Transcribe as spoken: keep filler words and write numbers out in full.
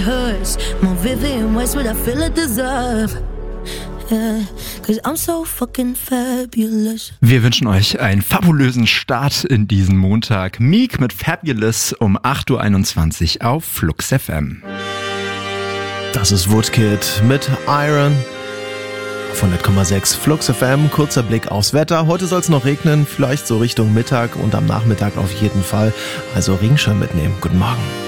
hurts. More vivid in ways what I feel I deserve. Yeah, 'cause I'm so fucking fabulous. Wir wünschen euch einen fabulösen Start in diesen Montag. Meek mit Fabulous um acht Uhr einundzwanzig auf Flux F M. Das ist Woodkid mit Iron. Auf hundert Komma sechs Flux F M, kurzer Blick aufs Wetter. Heute soll es noch regnen, vielleicht so Richtung Mittag und am Nachmittag auf jeden Fall. Also Regenschirm mitnehmen. Guten Morgen.